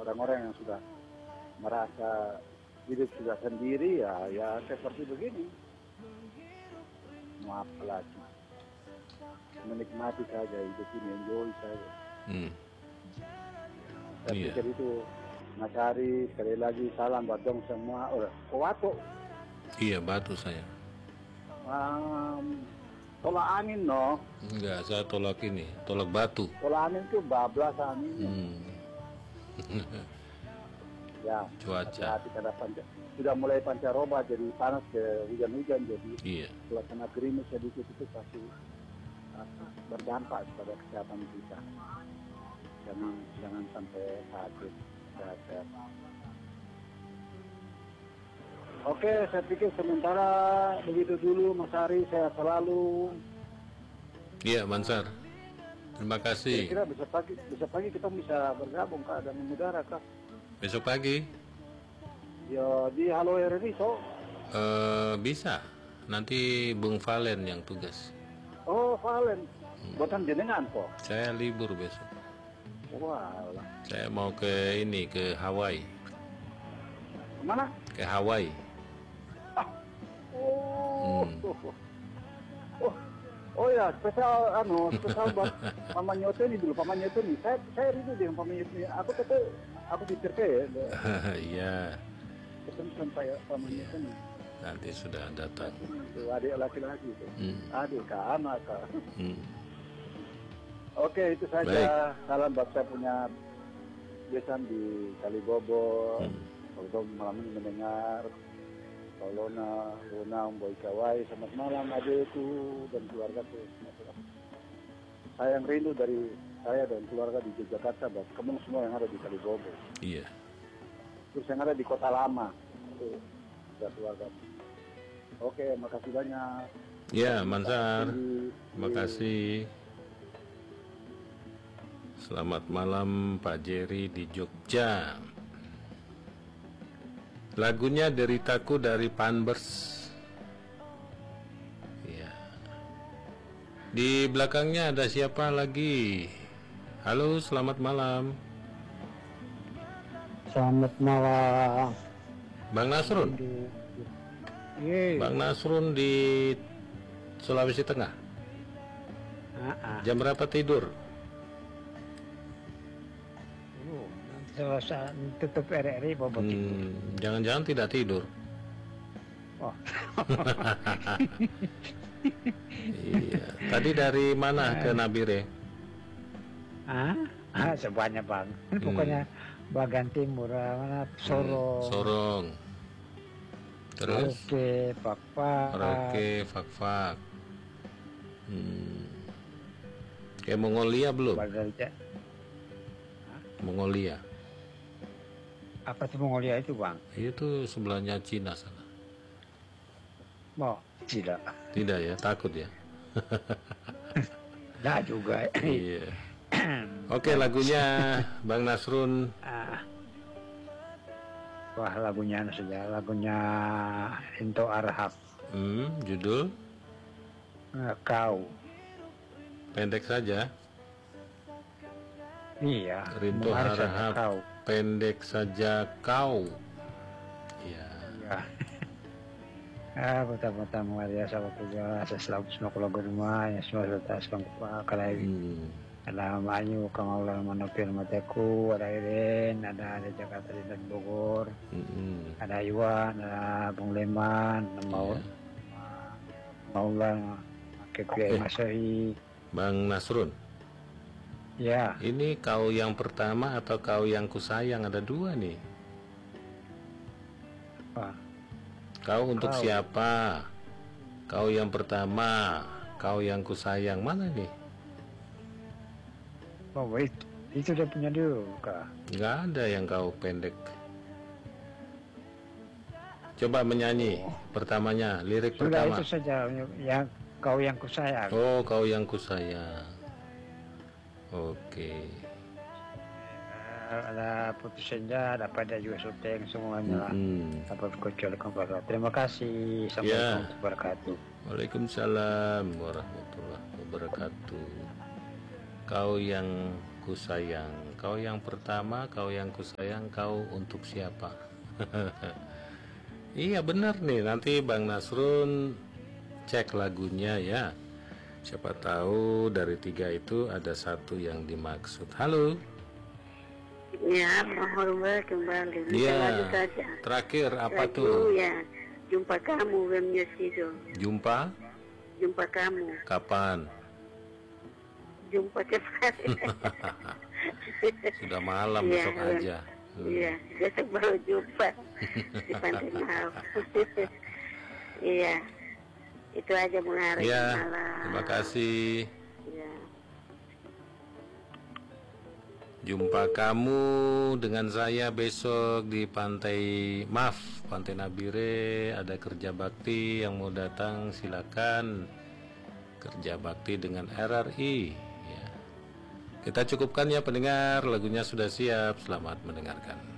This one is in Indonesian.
orang-orang yang sudah merasa hidup sudah sendiri ya seperti begini. Mau apa lagi? Menikmati saja hidup ini, enjoy saja. Saya pikir itu Mas Ari, sekali lagi salam buat dong semua. Watu. Iya, Batu saya. Tolak angin no. Enggak, saya tolak ini, tolak batu. Tolak angin itu bablas angin. Ya, cuaca kita sudah mulai pancaroba, jadi panas ke hujan-hujan, jadi suasana gerimis sedikit itu pasti berdampak pada kesehatan kita. Jangan sampai sakit. Sehat. Oke, saya pikir sementara begitu dulu Mas Ari, saya selalu. Iya, Mansar. Terima kasih. Kira-kira besok pagi kita bisa bergabung Kak dan mengudara Kak. Besok pagi? Ya di Halo RRI so. Bisa. Nanti Bung Valen yang tugas. Oh, Valen. Buatan jenengan kok. Saya libur besok. Walah. Saya mau ke Hawaii. Kemana? Ke Hawaii. Oh ya, spesial buat Pamannya Tony dulu, Pamannya Tony. Saya rindu dengan Pamannya Tony. Aku diterke ya. Iya. Ketemu sampai Pamannya Tony. Nanti sudah datang. Itu adik laki-laki itu. Adik kak, anak kak. Oke, itu saja. Baik. Salam buat saya punya besan di Kalibobo. Kalau malam ini mendengar Lona, Boy Kawai, selamat malam adikku dan keluargaku. Saya yang rindu dari saya dan keluarga di Yogyakarta, buat kamu semua yang ada di Kalibobo. Iya. Terus yang ada di Kota Lama, itu dan keluarga. Oke, makasih banyak. Ya, Mansar. Terima kasih. Selamat malam Pak Jerry di Jogja. Lagunya Deritaku dari Panbers. Ya. Di belakangnya ada siapa lagi? Halo, selamat malam. Selamat malam. Bang Nasrun. Bang Nasrun di Sulawesi Tengah. Jam berapa tidur? Selesai tutup RRI bawa jangan-jangan tidak tidur. Iya. Tadi dari mana ke Nabire? Semuanya Bang. Pokoknya bagian timur, mana Sorong. Sorong. Terus? Merauke, Fak-Fak. Kayak Mongolia belum? Mongolia. Apa tuh Mongolia itu Bang? Itu sebelahnya Cina sana. Tidak. Tidak ya, takut ya. Tidak juga. Iya. Oke, lagunya Bang Nasrun. Wah, lagunya Into Arhab. Judul? Kau. Pendek saja. Iya. Rinto Harahap. Pendek saja kau. Iya. Pertama-tama dia sahabat juga selalu semua keluarga rumah ya semua serta semua kalahi. Ada Mayu, Kang Allah Manopir Mateku, ada Iren, ada Jakarta dan Bogor, ada Iwan, ada Bung Leman, Maulan, Kekia Masai. Bang Nasrun. Ya. Ini kau yang pertama atau kau yang kusayang? Ada dua nih. Kau untuk siapa? Kau yang pertama, kau yang kusayang, mana nih? Itu dia punya dulu Kak. Nggak ada yang kau pendek. Coba menyanyi pertamanya, lirik Sudah pertama. itu saja yang kau yang kusayang. Oh, kau yang kusayang. Oke. Ada Putus Senja, ada pada juga syuting semuanya lah. Dapat kecuali kembali. Terima kasih. Assalamualaikum warahmatullahi wabarakatuh. Waalaikumsalam warahmatullahi wabarakatuh. Kau yang kusayang. Kau yang pertama, kau yang kusayang, kau untuk siapa? Iya benar nih, nanti Bang Nasrun cek lagunya ya. Siapa tahu dari 3 itu ada 1 yang dimaksud. Halo. Ya, mohon kembali. Iya. Saja. Terakhir apa Lagu, tuh? Ya, jumpa kamu Wemnya Sido. Jumpa? Jumpa kamu. Kapan? Jumpa cepat. Sudah malam, Iya, besok aja. Iya, besok baru jumpa di Pantai Mau. Iya, itu aja Bung Hari. Iya, Malam. terima kasih. Iya. Jumpa kamu dengan saya besok di Pantai Nabire. Ada kerja bakti yang mau datang, silakan. Kerja bakti dengan RRI ya. Kita cukupkan ya pendengar, lagunya sudah siap. Selamat mendengarkan.